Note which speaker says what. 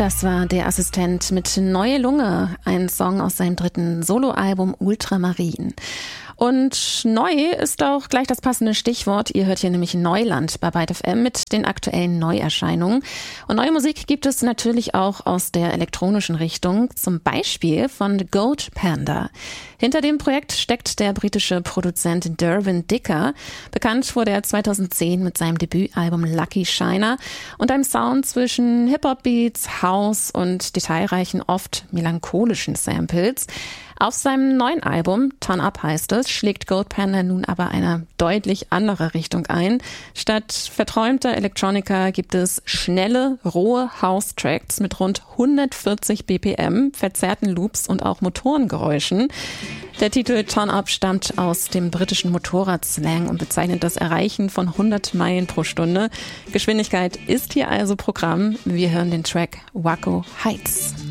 Speaker 1: Das war der Assistent mit Neue Lunge, ein Song aus seinem 3. Soloalbum Ultramarin. Und neu ist auch gleich das passende Stichwort. Ihr hört hier nämlich Neuland bei Byte FM mit den aktuellen Neuerscheinungen. Und neue Musik gibt es natürlich auch aus der elektronischen Richtung, zum Beispiel von The Goat Panda. Hinter dem Projekt steckt der britische Produzent Derwin Dicker. Bekannt wurde er 2010 mit seinem Debütalbum Lucky Shiner und einem Sound zwischen Hip-Hop-Beats, House und detailreichen, oft melancholischen Samples. Auf seinem neuen Album, Turn Up heißt es, schlägt Goat Panda nun aber eine deutlich andere Richtung ein. Statt verträumter Electronica gibt es schnelle, rohe House-Tracks mit rund 140 BPM, verzerrten Loops und auch Motorengeräuschen. Der Titel Turn Up stammt aus dem britischen Motorradslang und bezeichnet das Erreichen von 100 Meilen pro Stunde. Geschwindigkeit ist hier also Programm. Wir hören den Track Waco Heights.